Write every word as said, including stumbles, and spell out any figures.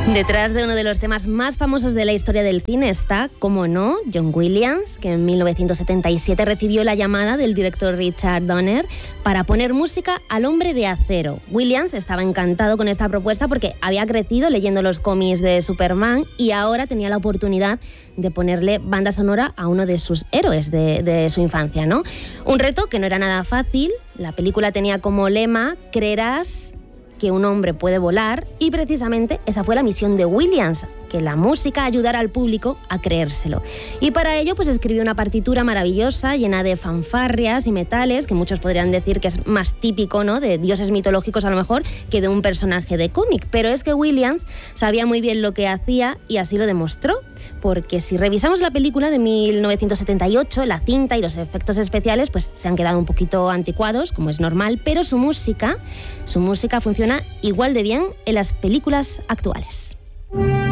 Detrás de uno de los temas más famosos de la historia del cine está, como no, John Williams, que en mil novecientos setenta y siete recibió la llamada del director Richard Donner para poner música al Hombre de Acero. Williams estaba encantado con esta propuesta porque había crecido leyendo los cómics de Superman y ahora tenía la oportunidad de ponerle banda sonora a uno de sus héroes de, de su infancia, ¿no? Un reto que no era nada fácil. La película tenía como lema "Creerás que un hombre puede volar", y precisamente esa fue la misión de Williams, que la música ayudara al público a creérselo. Y para ello pues escribió una partitura maravillosa, llena de fanfarrias y metales, que muchos podrían decir que es más típico, ¿no?, de dioses mitológicos a lo mejor, que de un personaje de cómic. Pero es que Williams sabía muy bien lo que hacía y así lo demostró, porque si revisamos la película de mil novecientos setenta y ocho, la cinta y los efectos especiales pues se han quedado un poquito anticuados, como es normal, pero su música, su música funciona igual de bien en las películas actuales.